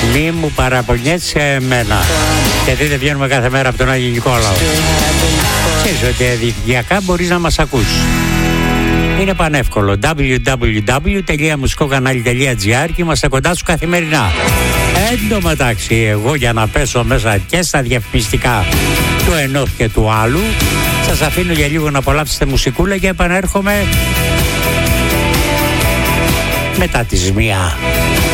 Μη μου παραπονιέσαι εμένα, γιατί δεν βγαίνουμε κάθε μέρα από τον Άγιο Νικόλαο. Ξέρεις ότι διαδικτυακά μπορείς να μας ακούς. Είναι πανεύκολο. www.musikokanali.gr και είμαστε κοντά σου καθημερινά. Εν τω μεταξύ, εγώ για να πέσω μέσα και στα διαφημιστικά του ενός και του άλλου, σας αφήνω για λίγο να απολαύσετε μουσικούλα και επανέρχομαι μετά τις 1.